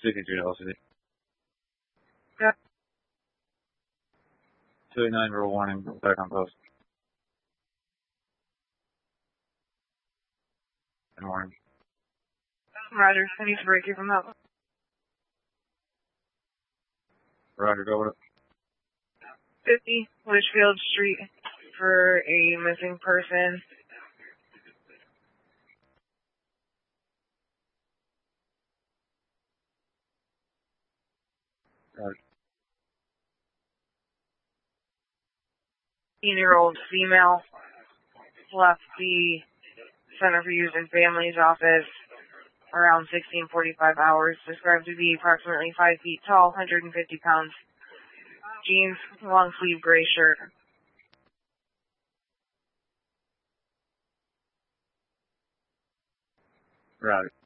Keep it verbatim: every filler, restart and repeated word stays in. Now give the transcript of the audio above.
sixty-three L C D. Yeah. two eighty-nine, verbal warning, back on post. Good morning. Roger, I need to break you from that. Roger, go with it. fifty Litchfield Street for a missing person. Roger. eighteen-year-old female left the Center for Youth and Families office around sixteen forty-five hours. Described to be approximately five feet tall, one hundred fifty pounds. Jeans, long sleeve gray shirt. Roger.